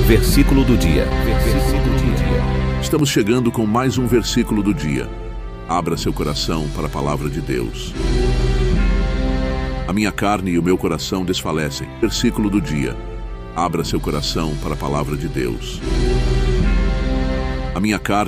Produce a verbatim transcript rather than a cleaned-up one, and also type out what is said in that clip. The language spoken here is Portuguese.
Versículo do dia. Versículo do dia. Estamos chegando com mais um versículo do dia. Abra seu coração para a palavra de Deus. A minha carne e o meu coração desfalecem. Versículo do dia. Abra seu coração para a palavra de Deus. A minha carne